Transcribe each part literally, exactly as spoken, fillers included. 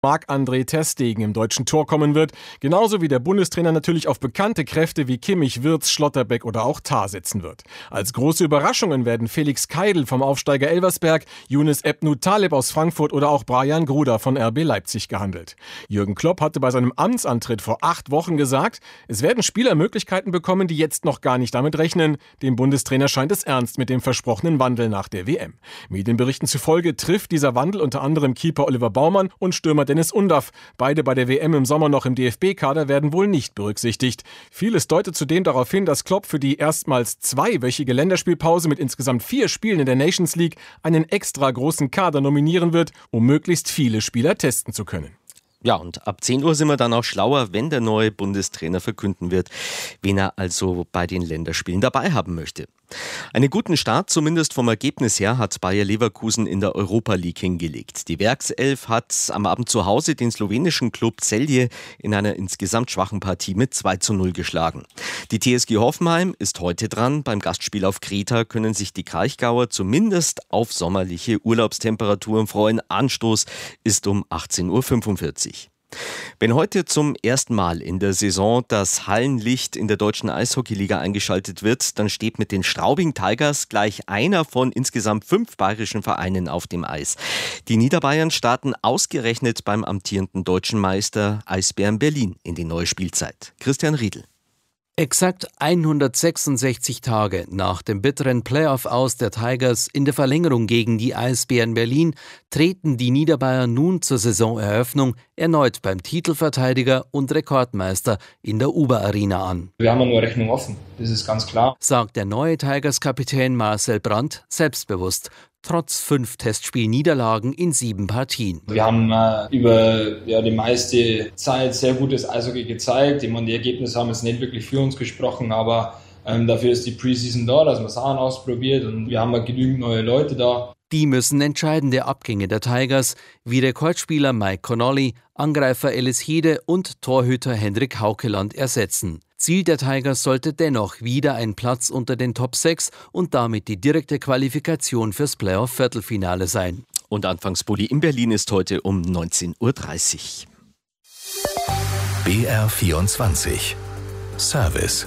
Marc-André ter Stegen im deutschen Tor kommen wird, genauso wie der Bundestrainer natürlich auf bekannte Kräfte wie Kimmich, Wirtz, Schlotterbeck oder auch Tah setzen wird. Als große Überraschungen werden Felix Keidl vom Aufsteiger Elversberg, Younes Ebnou Taleb aus Frankfurt oder auch Brian Gruda von R B Leipzig gehandelt. Jürgen Klopp hatte bei seinem Amtsantritt vor acht Wochen gesagt, es werden Spieler Möglichkeiten bekommen, die jetzt noch gar nicht damit rechnen. Dem Bundestrainer scheint es ernst mit dem versprochenen Wandel nach der W M. Medienberichten zufolge trifft dieser Wandel unter anderem Keeper Oliver Baumann und Stürmer Dennis Undaff. Beide bei der W M im Sommer noch im D F B-Kader werden wohl nicht berücksichtigt. Vieles deutet zudem darauf hin, dass Klopp für die erstmals zweiwöchige Länderspielpause mit insgesamt vier Spielen in der Nations League einen extra großen Kader nominieren wird, um möglichst viele Spieler testen zu können. Ja, und ab zehn Uhr sind wir dann auch schlauer, wenn der neue Bundestrainer verkünden wird, wen er also bei den Länderspielen dabei haben möchte. Einen guten Start, zumindest vom Ergebnis her, hat Bayer Leverkusen in der Europa League hingelegt. Die Werkself hat am Abend zu Hause den slowenischen Klub Celje in einer insgesamt schwachen Partie mit zwei zu null geschlagen. Die T S G Hoffenheim ist heute dran. Beim Gastspiel auf Kreta können sich die Kraichgauer zumindest auf sommerliche Urlaubstemperaturen freuen. Anstoß ist um achtzehn Uhr fünfundvierzig. Wenn heute zum ersten Mal in der Saison das Hallenlicht in der deutschen Eishockeyliga eingeschaltet wird, dann steht mit den Straubing Tigers gleich einer von insgesamt fünf bayerischen Vereinen auf dem Eis. Die Niederbayern starten ausgerechnet beim amtierenden deutschen Meister Eisbären Berlin in die neue Spielzeit. Christian Riedl. Exakt hundertsechsundsechzig Tage nach dem bitteren Playoff-Aus der Tigers in der Verlängerung gegen die Eisbären Berlin treten die Niederbayern nun zur Saisoneröffnung erneut beim Titelverteidiger und Rekordmeister in der Uber Arena an. Wir haben eine Rechnung offen, das ist ganz klar, sagt der neue Tigers-Kapitän Marcel Brandt selbstbewusst. Trotz fünf Testspielniederlagen in sieben Partien. Wir haben äh, über ja, die meiste Zeit sehr gutes Eishockey gezeigt. Ich meine, die Ergebnisse haben jetzt nicht wirklich für uns gesprochen, aber ähm, dafür ist die Preseason da, dass man Sachen ausprobiert und wir haben ja genügend neue Leute da. Die müssen entscheidende Abgänge der Tigers wie Rekordspieler Mike Connolly, Angreifer Ellis Hede und Torhüter Hendrik Haukeland ersetzen. Ziel der Tigers sollte dennoch wieder ein Platz unter den Top sechs und damit die direkte Qualifikation fürs Playoff-Viertelfinale sein. Und Anfangspulli in Berlin ist heute um neunzehn Uhr dreißig. B R vierundzwanzig Service.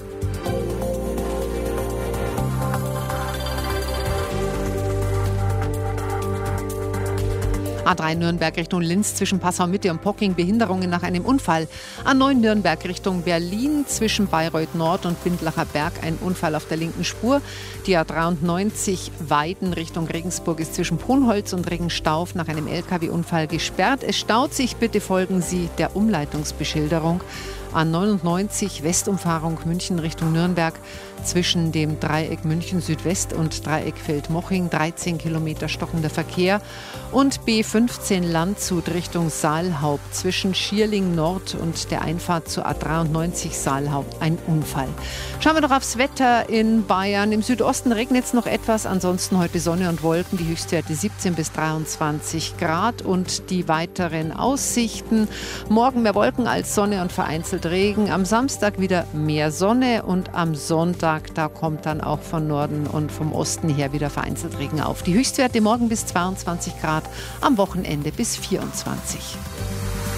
A drei Nürnberg Richtung Linz zwischen Passau-Mitte und Pocking Behinderungen nach einem Unfall. A neun Nürnberg Richtung Berlin zwischen Bayreuth Nord und Bindlacher Berg ein Unfall auf der linken Spur. Die A dreiundneunzig Weiden Richtung Regensburg ist zwischen Ponholz und Regenstauf nach einem L K W-Unfall gesperrt. Es staut sich, bitte folgen Sie der Umleitungsbeschilderung. A neunundneunzig Westumfahrung München Richtung Nürnberg zwischen dem Dreieck München Südwest und Dreieck Feldmoching dreizehn Kilometer stockender Verkehr und B fünfzehn Landshut Richtung Saalhaupt zwischen Schierling Nord und der Einfahrt zur A dreiundneunzig Saalhaupt ein Unfall. Schauen wir doch aufs Wetter in Bayern. Im Südosten regnet es noch etwas, ansonsten heute Sonne und Wolken, die Höchstwerte siebzehn bis dreiundzwanzig Grad und die weiteren Aussichten. Morgen mehr Wolken als Sonne und vereinzelt Regen. Am Samstag wieder mehr Sonne und am Sonntag, da kommt dann auch von Norden und vom Osten her wieder vereinzelt Regen auf. Die Höchstwerte morgen bis zweiundzwanzig Grad, am Wochenende bis vierundzwanzig.